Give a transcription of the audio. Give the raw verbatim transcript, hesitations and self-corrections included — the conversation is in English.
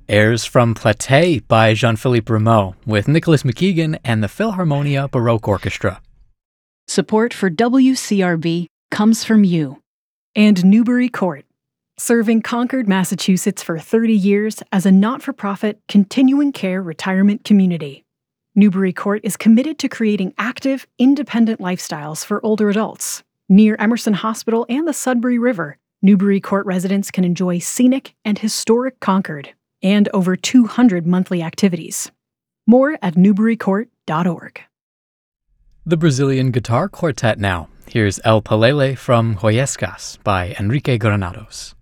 Airs from Platée by Jean-Philippe Rameau with Nicholas McKeegan and the Philharmonia Baroque Orchestra. Support for W C R B comes from you. And Newbury Court, serving Concord, Massachusetts for thirty years as a not-for-profit continuing care retirement community. Newbury Court is committed to creating active, independent lifestyles for older adults. Near Emerson Hospital and the Sudbury River, Newbury Court residents can enjoy scenic and historic Concord and over two hundred monthly activities. More at newbury court dot org. The Brazilian Guitar Quartet now. Here's El Palele from Huescas by Enrique Granados.